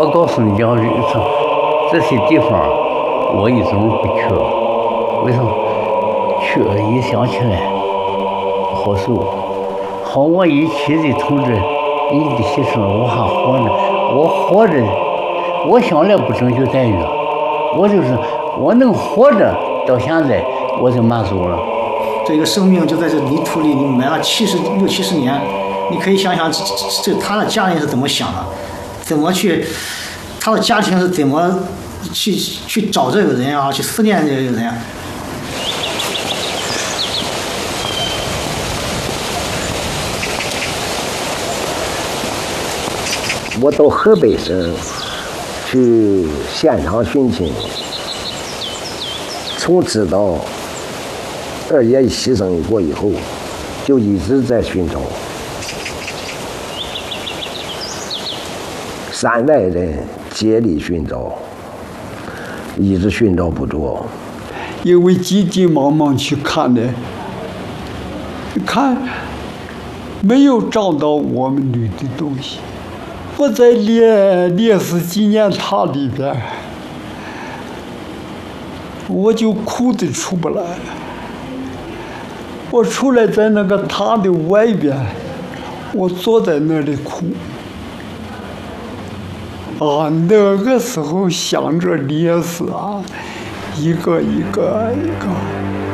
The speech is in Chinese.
我告诉你讲，这些地方我一直不去了，为什么？去了一想起来好受。好，我一妻子同志，你的牺牲我还活着，我活着，我向来不争取待遇，我就是我能活着到现在，我就满足了。 这个生命就在这泥土里，你埋了六七十年，你可以想想他的家人是怎么想的，怎么去，他的家庭是怎么去找这个人啊，去思念这个人。 我到河北省去现场寻亲，从知道二爷牺牲过以后，就一直在寻找。山外人竭力寻找，一直寻找不着。 因为急急忙忙去看的，看没有找到我们女的东西。我在烈士纪念塔里边，我就哭得出不来。我出来在那个塔的外边，我坐在那里哭。啊，那个时候想着烈士啊，一个一个。